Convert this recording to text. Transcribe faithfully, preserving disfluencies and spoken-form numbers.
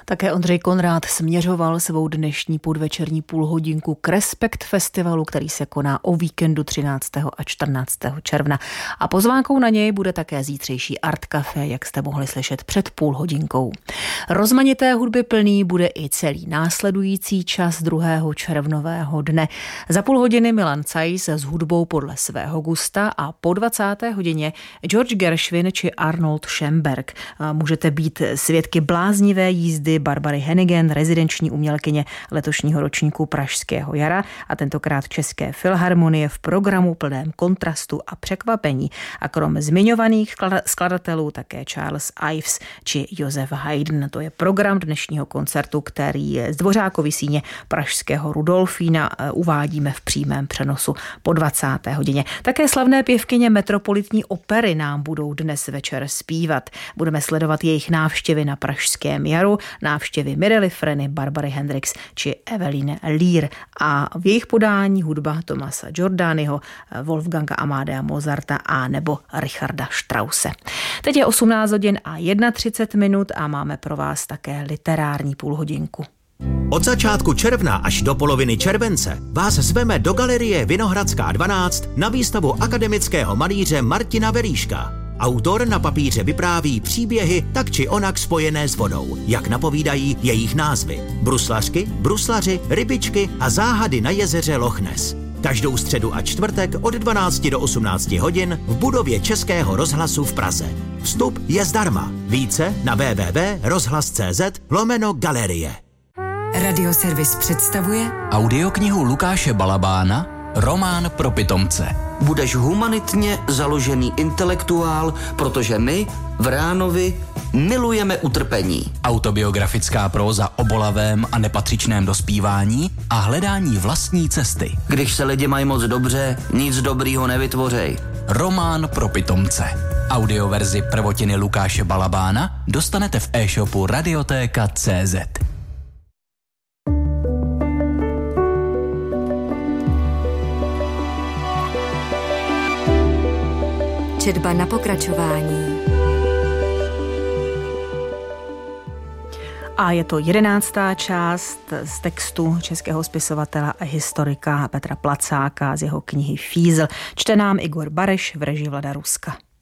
Také Ondřej Konrád směřoval svou dnešní podvečerní půlhodinku k Respekt festivalu, který se koná o víkendu třináctého a čtrnáctého června. A pozvánkou na něj bude také zítřejší Art Café, jak jste mohli slyšet před půl hodinkou. Rozmanité hudby plný bude i celý následující čas druhého červnového dne. Za půl hodiny Milan Cajs s hudbou podle svého gusta a po dvacáté hodině George Gershwin či Arnold Schoenberg. Můžete být svědky bláznivé jízdy Barbary Hennigan, rezidenční umělkyně letošního ročníku Pražského jara a tentokrát České filharmonie v programu plném kontrastu a překvapení. A krom zmiňovaných skladatelů také Charles Ives či Josef Haydn. To je program dnešního koncertu, který z Dvořákovy síně pražského Rudolfína uvádíme v přímém přenosu po dvacáté hodině. Také slavné pěvkyně Metropolitní opery nám budou dnes večer zpívat. Budeme sledovat jejich návštěvy na Pražském jaru, návštěvy Mirely Freny, Barbary Hendricks či Eveline Lear a v jejich podání hudba Tomasa Giordaniho, Wolfganga Amadea Mozarta a nebo Richarda Strause. Teď je osmnáct hodin a třicet jedna minut a máme pro vás také literární půlhodinku. Od začátku června až do poloviny července vás zveme do galerie Vinohradská dvanáct na výstavu akademického malíře Martina Veríška. Autor na papíře vypráví příběhy tak či onak spojené s vodou, jak napovídají jejich názvy. Bruslařky, bruslaři, rybičky a záhady na jezeře Loch Ness. Každou středu a čtvrtek od dvanácti do osmnácti hodin v budově Českého rozhlasu v Praze. Vstup je zdarma. Více na w w w tečka rozhlas tečka c z lomeno galerie. Radioservis představuje audioknihu Lukáše Balabána Román pro pitomce. Budeš humanitně založený intelektuál, protože my v Ránovi milujeme utrpení. Autobiografická próza o bolavém a nepatřičném dospívání a hledání vlastní cesty. Když se lidi mají moc dobře, nic dobrýho nevytvořej. Román pro pitomce. Audioverzi prvotiny Lukáše Balabána dostanete v e-shopu radiotéka tečka cé zet. Četba na pokračování. A je to jedenáctá část z textu českého spisovatele a historika Petra Placáka z jeho knihy Fízl. Čte nám Igor Bareš v režii Vlada Ruska.